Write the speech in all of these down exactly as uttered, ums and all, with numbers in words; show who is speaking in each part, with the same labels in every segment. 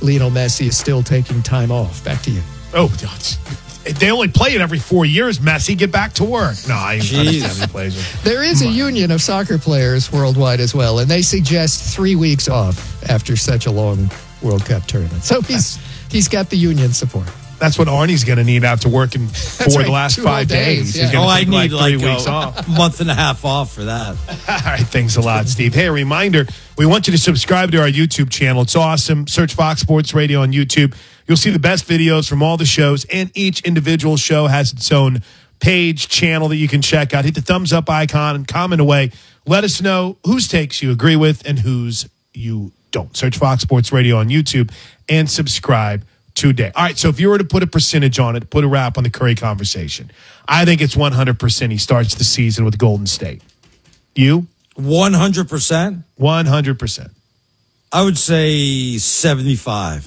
Speaker 1: Lionel Messi is still taking time off. Back to you.
Speaker 2: Oh, they only play it every four years, Messi. Get back to work. No, I understand he plays it.
Speaker 1: There is a union of soccer players worldwide as well, and they suggest three weeks off after such a long World Cup tournament. So he's he's got the union support.
Speaker 2: That's what Arnie's going to need after working for
Speaker 1: right,
Speaker 2: the last
Speaker 1: two
Speaker 2: five
Speaker 1: days,
Speaker 2: days.
Speaker 1: yeah.
Speaker 2: He's going
Speaker 3: Oh,
Speaker 2: to
Speaker 3: I
Speaker 2: take
Speaker 3: need
Speaker 2: like three
Speaker 3: like
Speaker 2: weeks
Speaker 3: a
Speaker 2: off.
Speaker 3: month and a half off for that.
Speaker 2: All right, thanks a lot, Steve. Hey, a reminder, we want you to subscribe to our YouTube channel. It's awesome. Search Fox Sports Radio on YouTube. You'll see the best videos from all the shows, and each individual show has its own page, channel that you can check out. Hit the thumbs up icon and comment away. Let us know whose takes you agree with and whose you don't. Search Fox Sports Radio on YouTube and subscribe today. All right, so if you were to put a percentage on it, put a wrap on the Curry conversation, I think it's one hundred percent he starts the season with Golden State. You?
Speaker 3: one hundred percent?
Speaker 2: one hundred percent.
Speaker 3: I would say seventy-five.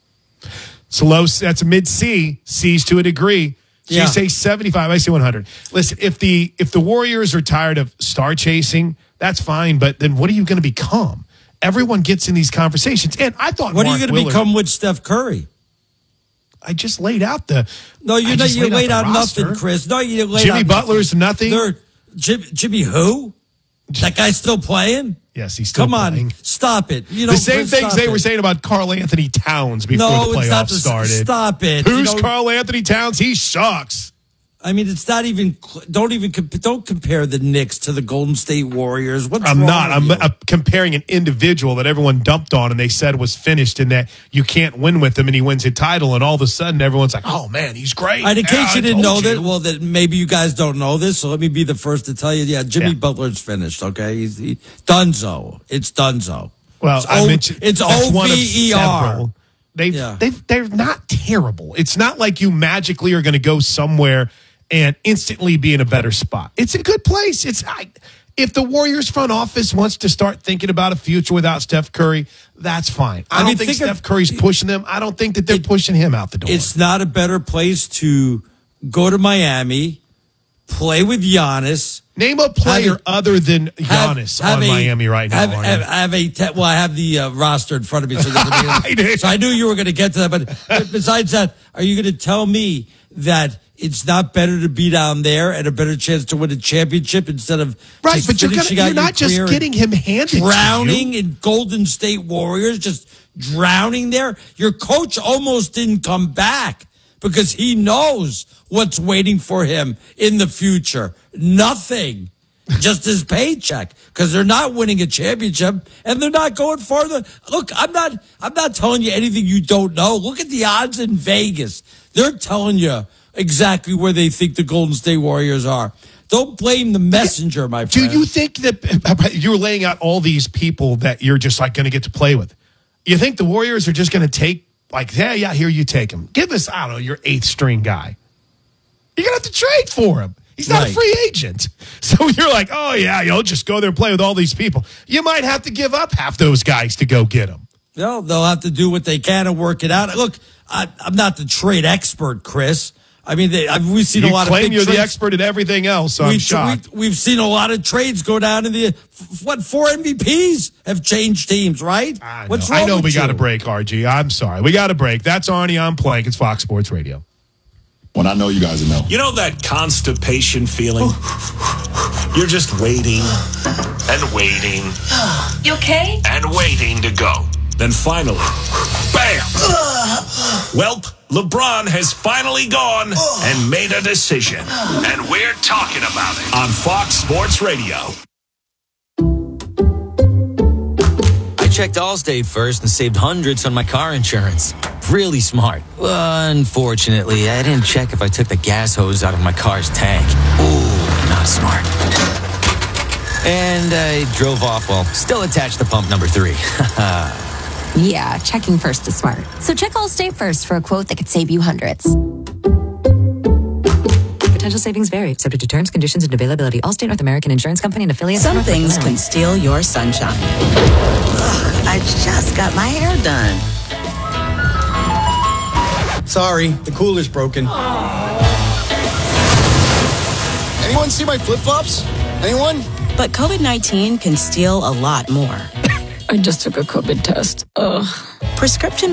Speaker 2: It's a low, that's a mid-C. C's to a degree. So
Speaker 3: Yeah.
Speaker 2: you say seventy-five, I say one hundred. Listen, if the if the Warriors are tired of star chasing, that's fine, but then what are you going to become? Everyone gets in these conversations. And I thought
Speaker 3: What
Speaker 2: Mark
Speaker 3: are you going to
Speaker 2: Willard-
Speaker 3: become with Steph Curry?
Speaker 2: I just laid out the
Speaker 3: No, you
Speaker 2: I
Speaker 3: know
Speaker 2: just
Speaker 3: you laid
Speaker 2: the
Speaker 3: out
Speaker 2: roster.
Speaker 3: nothing, Chris. No, you laid
Speaker 2: Jimmy
Speaker 3: out
Speaker 2: Butler's nothing.
Speaker 3: They're, Jim, Jimmy who? That guy's still playing?
Speaker 2: Yes, he's still
Speaker 3: Come on,
Speaker 2: playing.
Speaker 3: stop it. You know,
Speaker 2: The same
Speaker 3: Chris,
Speaker 2: things
Speaker 3: stop
Speaker 2: they
Speaker 3: it.
Speaker 2: were saying about Karl Anthony Towns before
Speaker 3: No,
Speaker 2: the
Speaker 3: it's not
Speaker 2: playoffs
Speaker 3: the,
Speaker 2: started.
Speaker 3: Stop it.
Speaker 2: Who's
Speaker 3: You know,
Speaker 2: Karl Anthony Towns? He sucks.
Speaker 3: I mean, it's not even. Don't even. comp- Don't compare the Knicks to the Golden State Warriors. What's
Speaker 2: I'm
Speaker 3: wrong
Speaker 2: not.
Speaker 3: with
Speaker 2: I'm
Speaker 3: you?
Speaker 2: uh, comparing an individual that everyone dumped on and they said was finished and that you can't win with him, and he wins a title, and all of a sudden everyone's like, "Oh man, he's great."
Speaker 3: And in
Speaker 2: Yeah,
Speaker 3: case
Speaker 2: I
Speaker 3: you didn't know
Speaker 2: told
Speaker 3: that,
Speaker 2: you.
Speaker 3: well, that maybe you guys don't know this, so let me be the first to tell you. Yeah, Jimmy
Speaker 2: Yeah.
Speaker 3: Butler's finished. Okay, he's he, Dunzo. It's Dunzo.
Speaker 2: Well,
Speaker 3: it's
Speaker 2: I
Speaker 3: O-
Speaker 2: mentioned
Speaker 3: it's
Speaker 2: that's
Speaker 3: O
Speaker 2: one of
Speaker 3: V E R.
Speaker 2: several. They've,
Speaker 3: Yeah.
Speaker 2: they've, they're not terrible. It's not like you magically are going to go somewhere and instantly be in a better spot. It's a good place. It's I, if the Warriors front office wants to start thinking about a future without Steph Curry, that's fine. I,
Speaker 3: I
Speaker 2: don't
Speaker 3: mean,
Speaker 2: think,
Speaker 3: think
Speaker 2: Steph
Speaker 3: of-
Speaker 2: Curry's pushing them. I don't think that they're pushing him out the door.
Speaker 3: It's not a better place to go to Miami, play with Giannis.
Speaker 2: Name a player
Speaker 3: have a-
Speaker 2: other than
Speaker 3: have-
Speaker 2: Giannis
Speaker 3: have
Speaker 2: on
Speaker 3: a-
Speaker 2: Miami right now.
Speaker 3: Have,
Speaker 2: Arnie.
Speaker 3: have, have a te- well, I have the uh, roster in front of me, so,
Speaker 2: I did.
Speaker 3: so I knew you were going to get to that. But, but besides that, are you going to tell me that it's not better to be down there and a better chance to win a championship instead of
Speaker 2: Right,
Speaker 3: just
Speaker 2: but you're, gonna,
Speaker 3: finishing out
Speaker 2: you're
Speaker 3: your
Speaker 2: not just
Speaker 3: career
Speaker 2: getting him handed
Speaker 3: drowning
Speaker 2: to you.
Speaker 3: in Golden State Warriors, just drowning there? Your coach almost didn't come back because he knows what's waiting for him in the future. Nothing. Just his paycheck, because they're not winning a championship and they're not going farther. Look, I'm not. I'm not telling you anything you don't know. Look at the odds in Vegas. They're telling you exactly where they think the Golden State Warriors are. Don't blame the messenger, my
Speaker 2: Do
Speaker 3: friend.
Speaker 2: you think that you're laying out all these people that you're just like going to get to play with? You think the Warriors are just going to take, like, yeah, yeah, here you take him. Give us, I don't know, your eighth string guy. You're going to have to trade for him. He's not
Speaker 3: Right.
Speaker 2: a free agent. So you're like, oh, yeah, you'll just go there and play with all these people. You might have to give up half those guys to go get them.
Speaker 3: No, they'll have to do what they can and work it out. Look, I, I'm not the trade expert, Chris. I mean, they, I've, we've seen
Speaker 2: You
Speaker 3: a lot
Speaker 2: claim
Speaker 3: of big
Speaker 2: you're
Speaker 3: trades.
Speaker 2: the expert at everything else, so I'm
Speaker 3: we,
Speaker 2: shocked.
Speaker 3: We, we've seen a lot of trades go down in the f- what four M V Ps have changed teams, right?
Speaker 2: I know,
Speaker 3: What's wrong
Speaker 2: I know
Speaker 3: with
Speaker 2: we
Speaker 3: you?
Speaker 2: got to break, R G. I'm sorry. We got to break. That's Arnie on Plank. It's Fox Sports Radio.
Speaker 4: When I know you guys know.
Speaker 5: You know that constipation feeling? You're just waiting and waiting
Speaker 6: You okay?
Speaker 5: and waiting to go. Then finally, bam! Welp, LeBron has finally gone and made a decision. And we're talking about it on Fox Sports Radio.
Speaker 7: I checked Allstate first and saved hundreds on my car insurance. Really smart. Unfortunately, I didn't check if I took the gas hose out of my car's tank. Ooh, not smart. And I drove off while still attached to pump number three.
Speaker 8: Yeah, checking first is smart. So check Allstate first for a quote that could save you hundreds.
Speaker 9: Potential savings vary, subject to terms, conditions, and availability. Allstate North American Insurance Company and affiliates.
Speaker 10: Some things can steal your sunshine. Ugh, I just got my hair done.
Speaker 11: Sorry, the cooler's broken. Anyone see my flip-flops? Anyone?
Speaker 10: But COVID nineteen can steal a lot more.
Speaker 9: I just took a COVID test. Ugh.
Speaker 10: Prescription